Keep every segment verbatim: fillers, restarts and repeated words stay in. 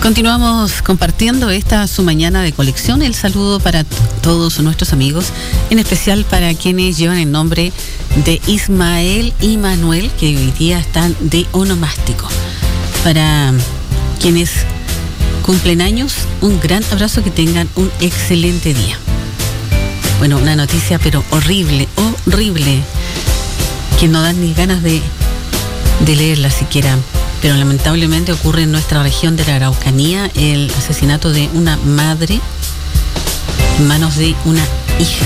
Continuamos compartiendo esta su mañana de colección. El saludo para t- todos nuestros amigos, en especial para quienes llevan el nombre de Ismael y Manuel, que hoy día están de onomástico. Para quienes cumplen años, un gran abrazo, que tengan un excelente día. Bueno, una noticia pero horrible, horrible, que no dan ni ganas de, de leerla siquiera. Pero lamentablemente ocurre en nuestra región de la Araucanía el asesinato de una madre en manos de una hija.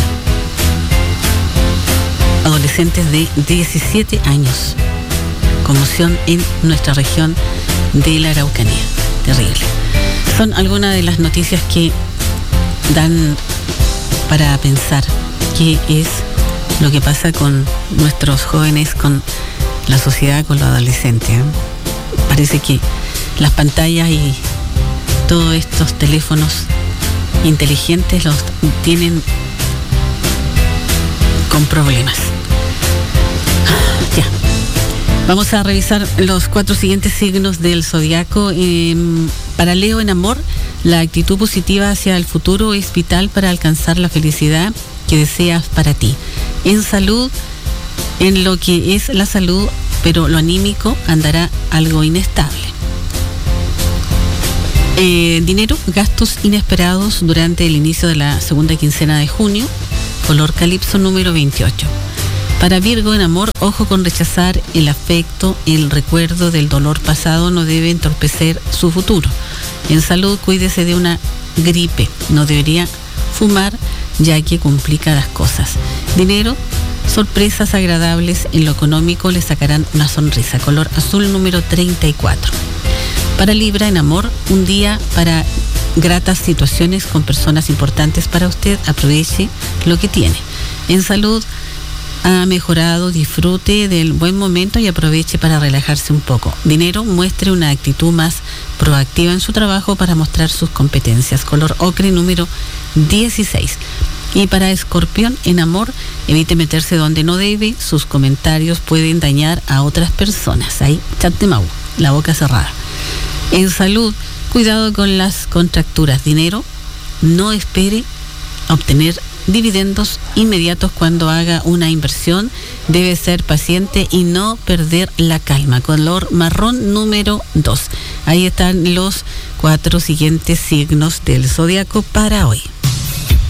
Adolescentes de diecisiete años. Conmoción en nuestra región de la Araucanía. Terrible. Son algunas de las noticias que dan para pensar qué es lo que pasa con nuestros jóvenes, con la sociedad, con los adolescentes, ¿eh? Parece que las pantallas y todos estos teléfonos inteligentes los tienen con problemas. Ya. Vamos a revisar los cuatro siguientes signos del zodiaco. Eh, para Leo, en amor, la actitud positiva hacia el futuro es vital para alcanzar la felicidad que deseas para ti. En salud, en lo que es la salud, pero lo anímico andará algo inestable. Eh, dinero, gastos inesperados durante el inicio de la segunda quincena de junio, color calipso número veintiocho. Para Virgo, en amor, ojo con rechazar el afecto, el recuerdo del dolor pasado no debe entorpecer su futuro. En salud, cuídese de una gripe, no debería fumar ya que complica las cosas. Dinero, sorpresas agradables en lo económico le sacarán una sonrisa, color azul número treinta y cuatro. Para Libra, en amor, un día para gratas situaciones con personas importantes para usted, aproveche lo que tiene. En salud, ha mejorado, disfrute del buen momento y aproveche para relajarse un poco. Dinero, muestre una actitud más proactiva en su trabajo para mostrar sus competencias, color ocre número dieciséis. Y para Escorpión, en amor, evite meterse donde no debe, sus comentarios pueden dañar a otras personas. Ahí, chat de Mau, la boca cerrada. En salud, cuidado con las contracturas. Dinero, no espere obtener dividendos inmediatos cuando haga una inversión. Debe ser paciente y no perder la calma, color marrón número dos. Ahí están los cuatro siguientes signos del zodiaco para hoy.